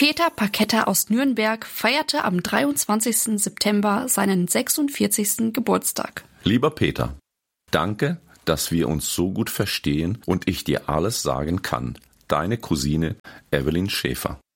Peter Paketta aus Nürnberg feierte am 23. September seinen 46. Geburtstag. Lieber Peter, danke, dass wir uns so gut verstehen und ich dir alles sagen kann. Deine Cousine Evelyn Schäfer.